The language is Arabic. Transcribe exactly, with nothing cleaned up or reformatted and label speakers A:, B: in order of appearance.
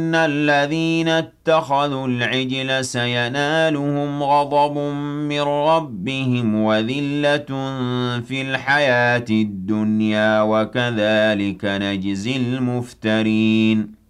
A: إن الذين اتخذوا العجل سينالهم غضب من ربهم وذلة في الحياة الدنيا وكذلك نجزي المفترين